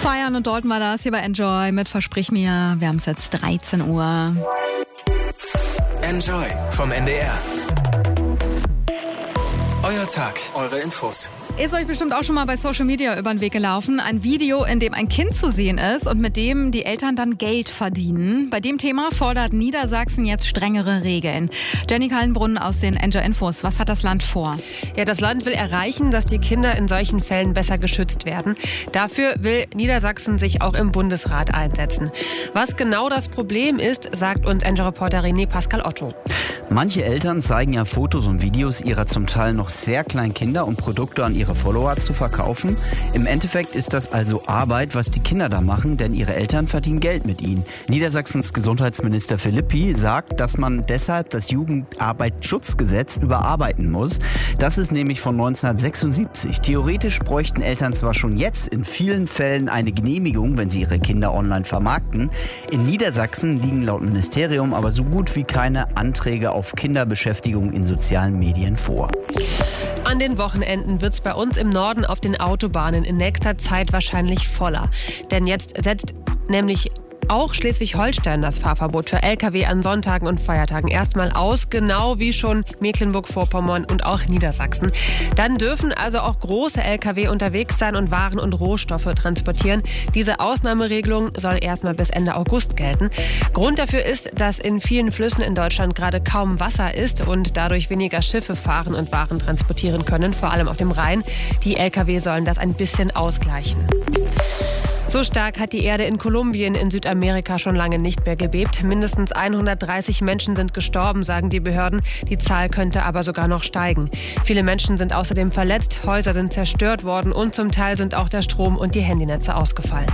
Feiern und Dalton war das hier bei Enjoy mit Versprich mir. Wir haben es jetzt 13 Uhr. Enjoy vom NDR. Euer Tag, eure Infos. Ist euch bestimmt auch schon mal bei Social Media über den Weg gelaufen. Ein Video, in dem ein Kind zu sehen ist und mit dem die Eltern dann Geld verdienen. Bei dem Thema fordert Niedersachsen jetzt strengere Regeln. Jenny Kallenbrunn aus den Enjoy Infos. Was hat das Land vor? Ja, das Land will erreichen, dass die Kinder in solchen Fällen besser geschützt werden. Dafür will Niedersachsen sich auch im Bundesrat einsetzen. Was genau das Problem ist, sagt uns Enjoy-Reporter René Pascal Otto. Manche Eltern zeigen ja Fotos und Videos ihrer zum Teil noch sehr kleinen Kinder, um Produkte an ihre Follower zu verkaufen. Im Endeffekt ist das also Arbeit, was die Kinder da machen, denn ihre Eltern verdienen Geld mit ihnen. Niedersachsens Gesundheitsminister Philippi sagt, dass man deshalb das Jugendarbeitsschutzgesetz überarbeiten muss. Das ist nämlich von 1976. Theoretisch bräuchten Eltern zwar schon jetzt in vielen Fällen eine Genehmigung, wenn sie ihre Kinder online vermarkten. In Niedersachsen liegen laut Ministerium aber so gut wie keine Anträge auf Kinderbeschäftigung in sozialen Medien vor. An den Wochenenden wird es bei uns im Norden auf den Autobahnen in nächster Zeit wahrscheinlich voller. Denn jetzt setzt nämlich auch Schleswig-Holstein das Fahrverbot für Lkw an Sonntagen und Feiertagen erstmal aus, genau wie schon Mecklenburg-Vorpommern und auch Niedersachsen. Dann dürfen also auch große Lkw unterwegs sein und Waren und Rohstoffe transportieren. Diese Ausnahmeregelung soll erstmal bis Ende August gelten. Grund dafür ist, dass in vielen Flüssen in Deutschland gerade kaum Wasser ist und dadurch weniger Schiffe fahren und Waren transportieren können, vor allem auf dem Rhein. Die Lkw sollen das ein bisschen ausgleichen. So stark hat die Erde in Kolumbien in Südamerika schon lange nicht mehr gebebt. Mindestens 130 Menschen sind gestorben, sagen die Behörden. Die Zahl könnte aber sogar noch steigen. Viele Menschen sind außerdem verletzt, Häuser sind zerstört worden und zum Teil sind auch der Strom und die Handynetze ausgefallen.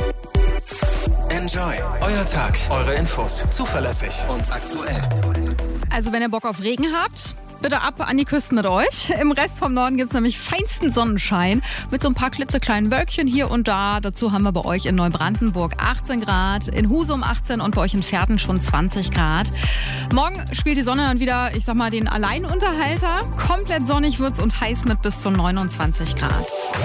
Enjoy, euer Tag, eure Infos. Zuverlässig und aktuell. Also wenn ihr Bock auf Regen habt, bitte ab an die Küsten mit euch. Im Rest vom Norden gibt es nämlich feinsten Sonnenschein mit so ein paar klitzekleinen Wölkchen hier und da. Dazu haben wir bei euch in Neubrandenburg 18 Grad, in Husum 18 und bei euch in Verden schon 20 Grad. Morgen spielt die Sonne dann wieder, ich sag mal, den Alleinunterhalter. Komplett sonnig wird's und heiß mit bis zu 29 Grad.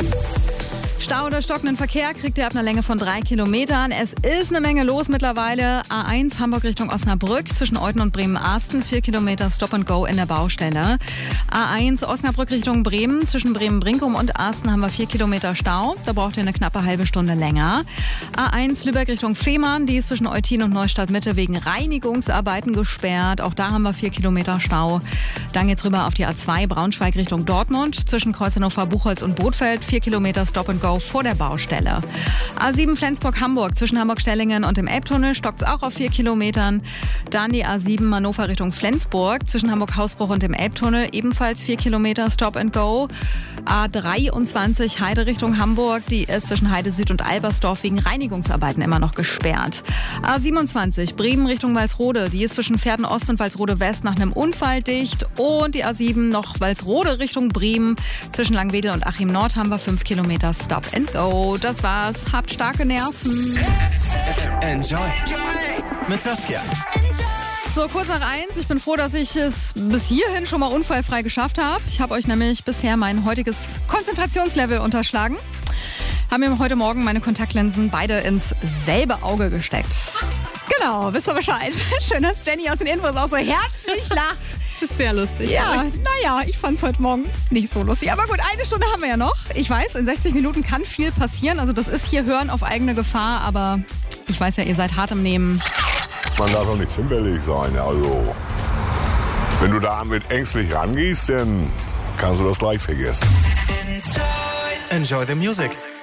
Stau oder stockenden Verkehr kriegt ihr ab einer Länge von 3 Kilometern. Es ist eine Menge los mittlerweile. A1 Hamburg Richtung Osnabrück zwischen Euten und Bremen-Arsten. 4 Kilometer Stop and Go in der Baustelle. A1 Osnabrück Richtung Bremen. Zwischen Bremen-Brinkum und Arsten haben wir 4 Kilometer Stau. Da braucht ihr eine knappe halbe Stunde länger. A1 Lübeck Richtung Fehmarn. Die ist zwischen Eutin und Neustadt Mitte wegen Reinigungsarbeiten gesperrt. Auch da haben wir 4 Kilometer Stau. Dann geht's rüber auf die A2 Braunschweig Richtung Dortmund. Zwischen Kreuznachor, Buchholz und Bothfeld. 4 Kilometer Stop and Go vor der Baustelle. A7 Flensburg-Hamburg zwischen Hamburg-Stellingen und dem Elbtunnel stockt es auch auf 4 Kilometern. Dann die A7 Hannover Richtung Flensburg zwischen Hamburg-Hausbruch und dem Elbtunnel ebenfalls 4 Kilometer Stop and Go. A23 Heide Richtung Hamburg, die ist zwischen Heide Süd und Albersdorf wegen Reinigungsarbeiten immer noch gesperrt. A27 Bremen Richtung Walsrode, die ist zwischen Verden Ost und Walsrode West nach einem Unfall dicht. Und die A7 noch Walsrode Richtung Bremen zwischen Langwedel und Achim Nord haben wir 5 Kilometer Stop and Go. Das war's. Habt starke Nerven. Enjoy mit Saskia. So, kurz nach 1. Ich bin froh, dass ich es bis hierhin schon mal unfallfrei geschafft habe. Ich habe euch nämlich bisher mein heutiges Konzentrationslevel unterschlagen. Habe mir heute Morgen meine Kontaktlinsen beide ins selbe Auge gesteckt. Genau, wisst ihr Bescheid. Schön, dass Jenny aus den Infos auch so herzlich lacht. Das ist sehr lustig. Ja, naja, ich fand's heute Morgen nicht so lustig. Aber gut, eine Stunde haben wir ja noch. Ich weiß, in 60 Minuten kann viel passieren. Also das ist hier Hören auf eigene Gefahr. Aber ich weiß ja, ihr seid hart im Nehmen. Man darf doch nicht zimperlich sein. Also, wenn du da mit ängstlich rangehst, dann kannst du das gleich vergessen. Enjoy the music.